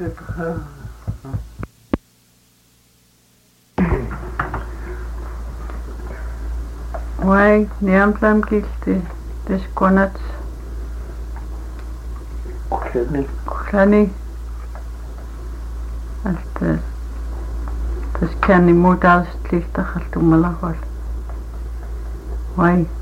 Wai niamlam kilti deskonats klani alta tas kani modalstlifta khaltumalahwal wai